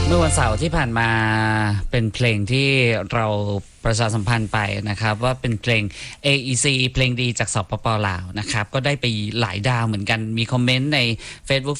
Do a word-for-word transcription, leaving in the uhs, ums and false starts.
มื่อวันเสาร์ที่ผ่านมาเป็นเพลงที่เราประชาสัมพันธ์ไปนะครับว่าเป็นเพลง เอ อี ซี เพลงดีจากสปป.ลาวนะครับก็ได้ไปหลายดาวเหมือนกันมีคอมเมนต์ใน Facebook